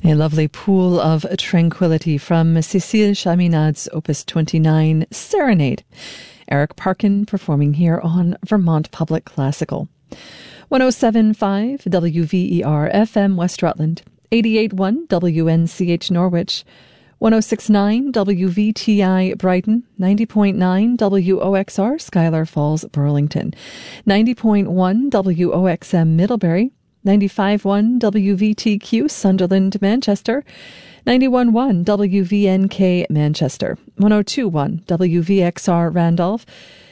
A lovely pool of tranquility from Cécile Chaminade's Opus 29, Serenade. Eric Parkin performing here on Vermont Public Classical. 107.5 WVER FM West Rutland, 88.1 WNCH Norwich, 106.9 WVTI Brighton, 90.9 WOXR Schuyler Falls Burlington, 90.1 WOXM Middlebury, 95.1 WVTQ Sunderland Manchester, 91.1 WVNK Manchester, 102.1 WVXR Randolph,